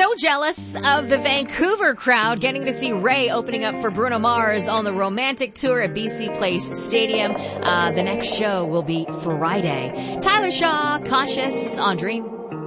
So jealous of the Vancouver crowd getting to see Ray opening up for Bruno Mars on the Romantic Tour at BC Place Stadium. The next show will be Friday. Tyler Shaw, Cautious on Dream.